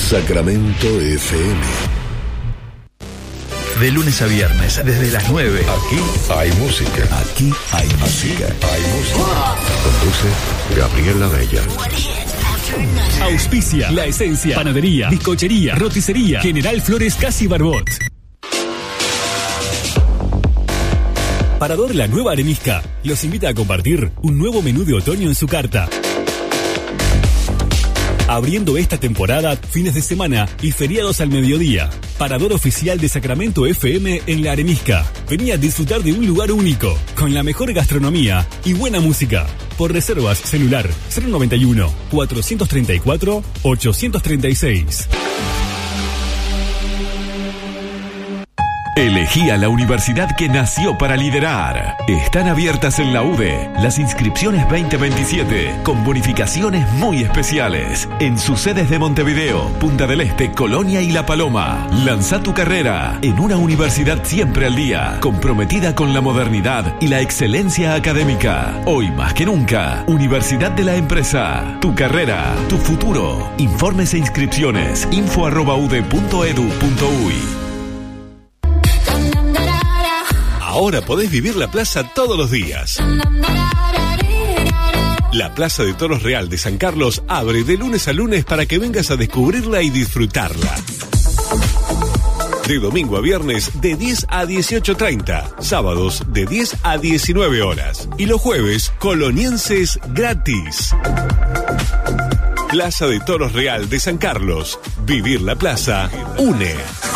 Sacramento FM. De lunes a viernes, desde las 9. Aquí hay música. Aquí hay música. Hay música. Conduce Gabriela Bella. Auspicia La Esencia, panadería, bizcochería, roticería, General Flores Casi Barbot. Parador La Nueva Arenisca los invita a compartir un nuevo menú de otoño en su carta. Abriendo esta temporada, fines de semana y feriados al mediodía. Parador oficial de Sacramento FM en La Arenisca. Vení a disfrutar de un lugar único, con la mejor gastronomía y buena música. Por reservas, celular 091-434-836. Elegí a la universidad que nació para liderar. Están abiertas en la UDE las inscripciones 2027 con bonificaciones muy especiales en sus sedes de Montevideo, Punta del Este, Colonia y La Paloma. Lanza tu carrera en una universidad siempre al día, comprometida con la modernidad y la excelencia académica. Hoy más que nunca, Universidad de la Empresa. Tu carrera, tu futuro. Informes e inscripciones info@ude.edu.uy. Ahora podés vivir la plaza todos los días. La Plaza de Toros Real de San Carlos abre de lunes a lunes para que vengas a descubrirla y disfrutarla. De domingo a viernes de 10 a 18:30, sábados de 10 a 19 horas y los jueves colonienses gratis. Plaza de Toros Real de San Carlos. Vivir la plaza une.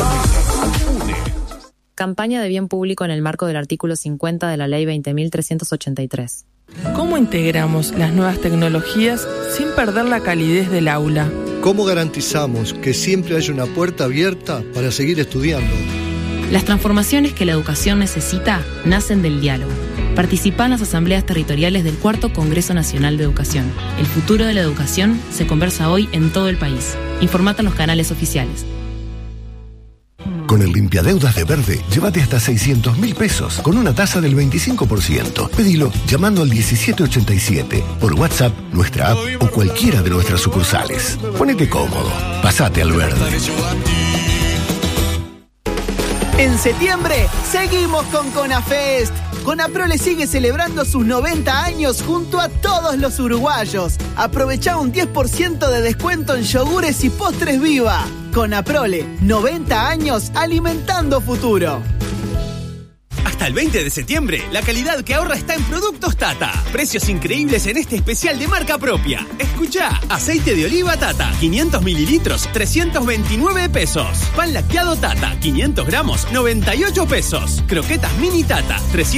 Campaña de bien público en el marco del artículo 50 de la Ley 20.383. ¿Cómo integramos las nuevas tecnologías sin perder la calidez del aula? ¿Cómo garantizamos que siempre haya una puerta abierta para seguir estudiando? Las transformaciones que la educación necesita nacen del diálogo. Participa en las asambleas territoriales del 4º Congreso Nacional de Educación. El futuro de la educación se conversa hoy en todo el país. Informate en los canales oficiales. Con el limpiadeudas de Verde, llévate hasta 600.000 pesos con una tasa del 25%. Pedilo llamando al 1787, por WhatsApp, nuestra app o cualquiera de nuestras sucursales. Ponete cómodo. Pasate al Verde. En septiembre, seguimos con CONAFEST. Conaprole sigue celebrando sus 90 años junto a todos los uruguayos. Aprovecha un 10% de descuento en yogures y postres Viva. Conaprole, 90 años alimentando futuro. Hasta el 20 de septiembre, la calidad que ahorra está en Productos Tata. Precios increíbles en este especial de marca propia. Escuchá, aceite de oliva Tata, 500 mililitros, 329 pesos. Pan lacteado Tata, 500 gramos, 98 pesos. Croquetas mini Tata, 300